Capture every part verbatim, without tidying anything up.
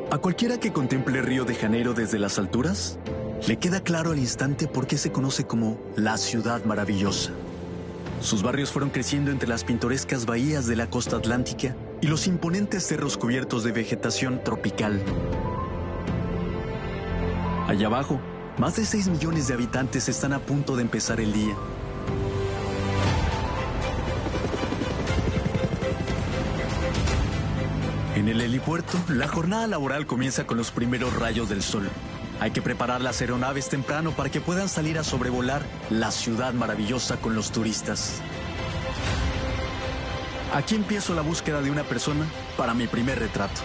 A cualquiera que contemple Río de Janeiro desde las alturas, le queda claro al instante por qué se conoce como la ciudad maravillosa. Sus barrios fueron creciendo entre las pintorescas bahías de la costa atlántica y los imponentes cerros cubiertos de vegetación tropical. Allá abajo, más de seis millones de habitantes están a punto de empezar el día. En el helipuerto, la jornada laboral comienza con los primeros rayos del sol. Hay que preparar las aeronaves temprano para que puedan salir a sobrevolar la ciudad maravillosa con los turistas. Aquí empiezo la búsqueda de una persona para mi primer retrato.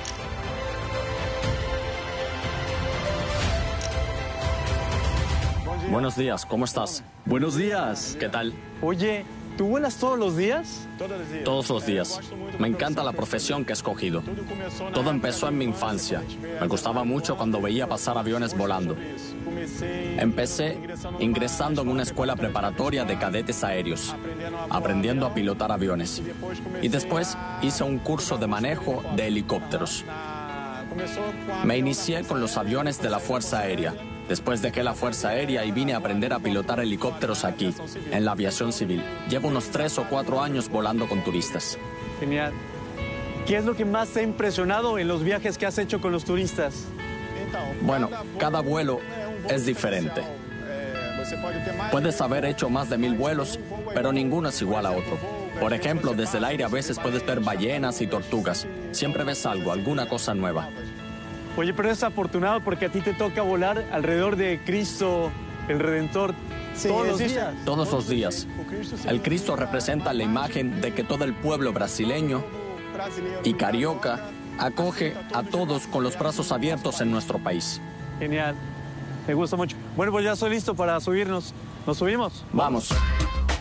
Buenos días, ¿cómo estás? Buenos días. ¿Qué tal? Oye, ¿tú vuelas todos los días? Todos los días. Me encanta la profesión que he escogido. Todo empezó en mi infancia. Me gustaba mucho cuando veía pasar aviones volando. Empecé ingresando en una escuela preparatoria de cadetes aéreos, aprendiendo a pilotar aviones. Y después hice un curso de manejo de helicópteros. Me inicié con los aviones de la Fuerza Aérea. Después dejé la Fuerza Aérea y vine a aprender a pilotar helicópteros aquí, en la aviación civil. Llevo unos tres o cuatro años volando con turistas. Genial. ¿Qué es lo que más te ha impresionado en los viajes que has hecho con los turistas? Bueno, cada vuelo es diferente. Puedes haber hecho más de mil vuelos, pero ninguno es igual a otro. Por ejemplo, desde el aire a veces puedes ver ballenas y tortugas. Siempre ves algo, alguna cosa nueva. Oye, pero es afortunado porque a ti te toca volar alrededor de Cristo, el Redentor, sí, todos los días. Todos los días. El Cristo representa la imagen de que todo el pueblo brasileño y carioca acoge a todos con los brazos abiertos en nuestro país. Genial. Me gusta mucho. Bueno, pues ya estoy listo para subirnos. ¿Nos subimos? Vamos.